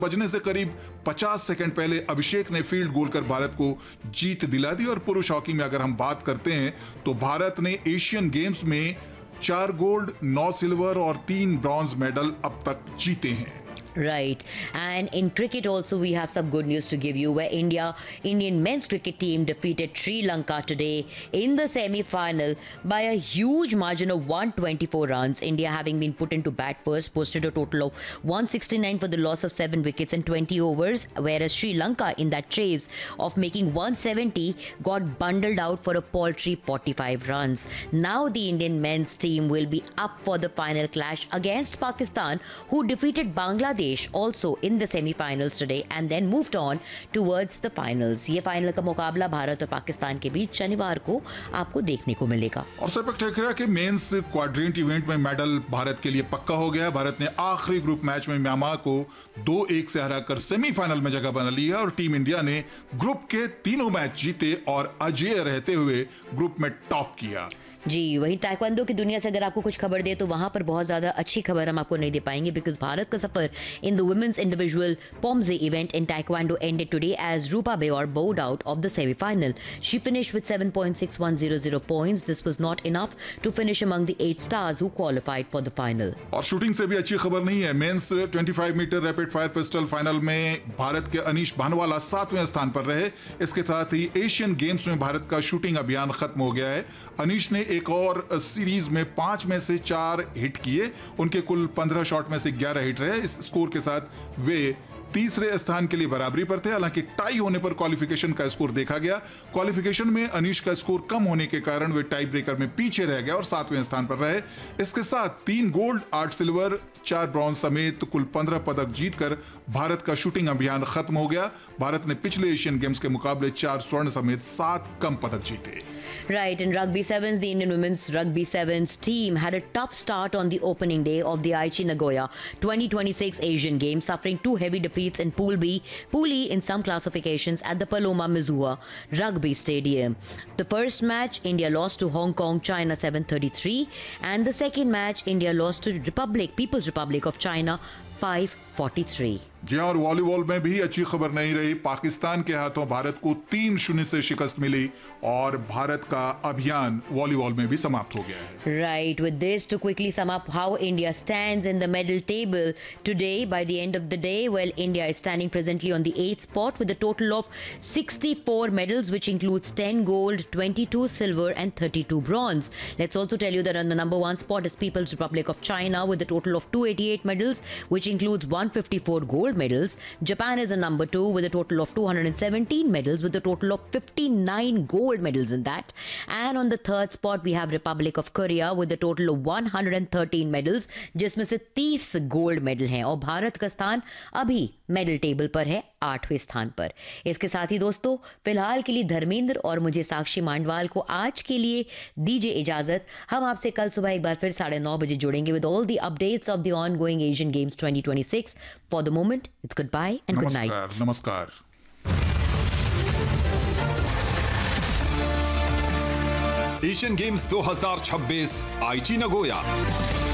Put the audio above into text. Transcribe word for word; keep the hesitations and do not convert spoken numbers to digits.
बजने से करीब पचास सेकंड पहले अभिषेक ने फील्ड गोल कर भारत को जीत दिला दी। और पुरुष हॉकी में अगर हम बात करते हैं तो भारत ने एशियन गेम्स में चार गोल्ड, नौ सिल्वर और तीन ब्रॉन्ज मेडल अब तक जीते हैं। Right. And in cricket also we have some good news to give you, where India, Indian men's cricket team defeated Sri Lanka today in the semi-final by a huge margin of one hundred twenty-four runs. India, having been put into bat first, posted a total of one hundred sixty-nine for the loss of seven wickets in twenty overs, whereas Sri Lanka, in that chase of making one hundred seventy, got bundled out for a paltry forty-five runs. Now the Indian men's team will be up for the final clash against Pakistan, who defeated Bangladesh also in the semi-finals today and then moved on towards the finals. ये final का मुकाबला भारत और पाकिस्तान के बीच शनिवार को आपको देखने को मिलेगा। और सपक टकरा के मेंस क्वाड्रेंट इवेंट में मेडल भारत के लिए पक्का हो गया। भारत ने आखिरी ग्रुप मैच में म्यांमार को दो एक से हराकर सेमीफाइनल में जगह बना ली है और टीम इंडिया ने ग्रुप के तीनों मैच जीते और अजेय रहते हुए ग्रुप में टॉप किया। जी, वहीं ताइक्वांडो की दुनिया से अगर आपको कुछ खबर दे तो वहां पर बहुत ज्यादा अच्छी खबर हम आपको नहीं दे पाएंगे, बिकॉज भारत का सफर in the women's individual पोम्जे event in taekwondo ended today as Rupa Beur board out of the semifinal. She finished with seven point six one zero zero points. This was not enough to finish among the eight stars who qualified for the final. और shooting से भी अच्छी खबर नहीं है। Mains पच्चीस metre rapid fire pistol final में भारत के अनीश भानवाला सातवें स्थान पर रहे। इसके साथ ही एशियन गेम्स में भारत का शूटिंग अभियान खत्म हो गया है। अनीश ने एक और सीरीज में पांच में से चार हिट किए। उनके कुल पंद्रह शॉट में से ग्यारह हिट रहे। इस स्कोर के साथ वे तीसरे स्थान के लिए बराबरी पर थे। हालांकि टाई होने पर क्वालिफिकेशन का स्कोर देखा गया। क्वालिफिकेशन में अनीश का स्कोर कम होने के कारण वे टाई ब्रेकर में पीछे रह गए और सातवें स्थान पर रहे। इसके साथ तीन गोल्ड, आठ सिल्वर, चार ब्रॉन्ज समेत कुल पंद्रह पदक जीतकर भारत का शूटिंग अभियान खत्म हो गया। भारत ने पिछले एशियन गेम्स के मुकाबले चार स्वर्ण समेत सात कम पदक जीते। Right, in Rugby Sevens, the Indian Women's Rugby Sevens team had a tough start on the opening day of the Aichi Nagoya twenty twenty-six Asian Games, suffering two heavy defeats in Pool B, Pool E in some classifications at the Paloma Mizua Rugby Stadium. The first match, India lost to Hong Kong, China seven thirty-three, and the second match, India lost to Republic, People's Republic of China five forty-three. जी और volleyball में भी अच्छी खबर नहीं रही। पाकिस्तान के हाथों भारत को तीन शून्य से शिकस्त मिली और भारत का अभियान वॉलीबॉल में भी समाप्त हो गया है। Right, with this to quickly sum up how India stands in the medal table today by the end of the day, well, India is standing presently on the eighth spot with a total of sixty-four medals, which includes ten gold, twenty-two silver and thirty-two bronze. Let's also tell you that on the number one spot is People's Republic of China with a total of two hundred eighty-eight medals, which includes one hundred fifty-four gold medals. Japan is a number two with a total of two hundred seventeen medals, with a total of fifty-nine gold medals in that. And on the third spot we have Republic of Korea with a total of one hundred thirteen medals, जिसमें से तीस gold medal हैं और भारत का स्थान अभी medal table पर है आठवें स्थान पर। इसके साथ ही दोस्तों फिलहाल के लिए धर्मेंद्र और मुझे साक्षी मांडवाल को आज के लिए दीजिए इजाजत। हम आपसे कल सुबह एक बार फिर साढ़े नौ बजे जुड़ेंगे with all the updates of the ongoing Asian Games twenty twenty-six. For the moment, it's goodbye and good night. नमस्कार। एशियन गेम्स दो हज़ार छब्बीस आईची नगोया।